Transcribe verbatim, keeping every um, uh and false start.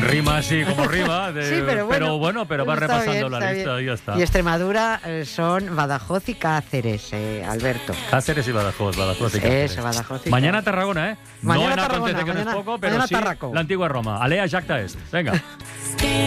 Rima así como rima, de, sí, pero, bueno, pero bueno, pero va repasando bien, la lista bien. Y ya está. Y Extremadura eh, son Badajoz y Cáceres, eh, Alberto. Cáceres y Badajoz, Badajoz y Cáceres. Eso, Badajoz y mañana Tarragona, ¿eh? Mañana no en Tarragona, Acontece que mañana, no es poco, pero sí Tarraco. la antigua Roma. Alea Jacta es. Venga.